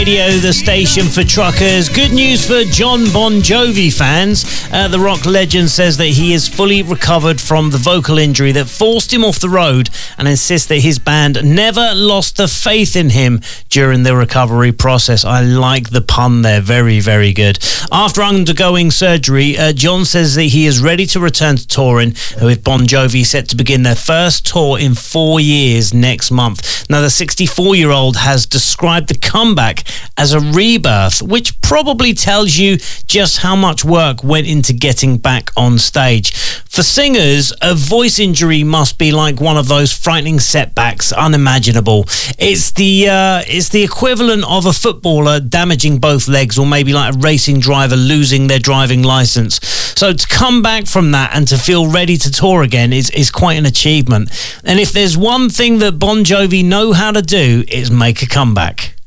Radio, the station for truckers. Good news for Jon Bon Jovi fans. The rock legend says that he is fully recovered from the vocal injury that forced him off the road and insists that his band never lost the faith in him during the recovery process. I like the pun there. Very, very good. After undergoing surgery, Jon says that he is ready to return to touring, with Bon Jovi set to begin their first tour in 4 years next month. Now, the 64-year-old has described the comeback as a rebirth, which probably tells you just how much work went into getting back on stage. For singers, a voice injury must be like one of those frightening setbacks, unimaginable. It's the equivalent of a footballer damaging both legs, or maybe like a racing driver losing their driving license. So to come back from that and to feel ready to tour again is quite an achievement. And if there's one thing that Bon Jovi know how to do, it's make a comeback.